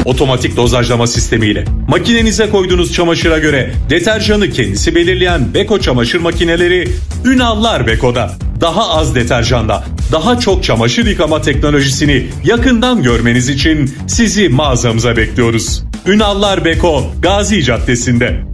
Otomatik dozajlama sistemiyle makinenize koyduğunuz çamaşıra göre deterjanı kendisi belirleyen Beko çamaşır makineleri Ünallar Beko'da. Daha az deterjanda daha çok çamaşır yıkama teknolojisini yakından görmeniz için sizi mağazamıza bekliyoruz. Ünallar Beko, Gazi Caddesi'nde.